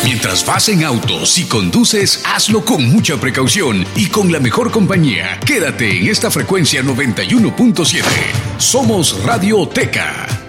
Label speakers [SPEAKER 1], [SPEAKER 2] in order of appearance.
[SPEAKER 1] Mientras vas en auto, si conduces, hazlo con mucha precaución y con la mejor compañía. Quédate en esta frecuencia 91.7. Somos Radio Teca.